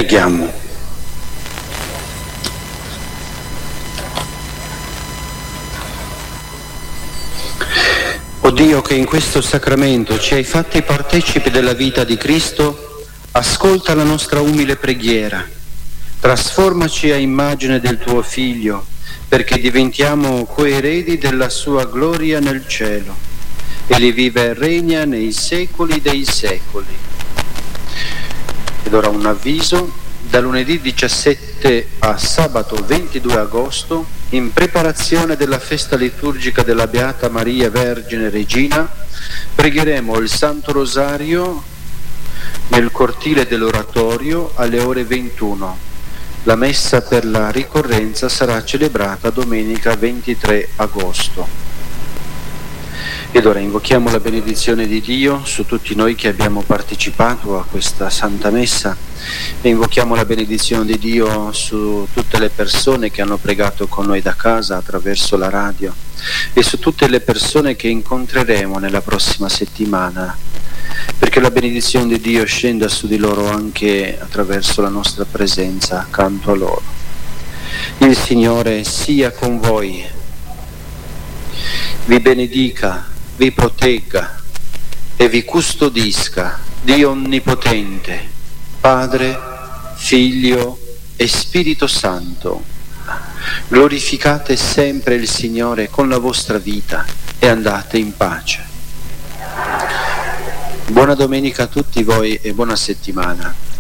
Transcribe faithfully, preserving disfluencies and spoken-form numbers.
Preghiamo. O Dio, che in questo sacramento ci hai fatti partecipi della vita di Cristo, ascolta la nostra umile preghiera. Trasformaci a immagine del tuo Figlio, perché diventiamo coeredi della sua gloria nel cielo. Egli vive e regna nei secoli dei secoli. Ed ora un avviso: da lunedì diciassette a sabato ventidue agosto, in preparazione della festa liturgica della Beata Maria Vergine Regina, pregheremo il Santo Rosario nel cortile dell'oratorio alle ore ventuno. La messa per la ricorrenza sarà celebrata domenica ventitré agosto. Ed ora invochiamo la benedizione di Dio su tutti noi che abbiamo partecipato a questa Santa Messa e invochiamo la benedizione di Dio su tutte le persone che hanno pregato con noi da casa attraverso la radio e su tutte le persone che incontreremo nella prossima settimana, perché la benedizione di Dio scenda su di loro anche attraverso la nostra presenza accanto a loro. Il Signore sia con voi, vi benedica, vi protegga e vi custodisca Dio Onnipotente, Padre, Figlio e Spirito Santo. Glorificate sempre il Signore con la vostra vita e andate in pace. Buona domenica a tutti voi e buona settimana.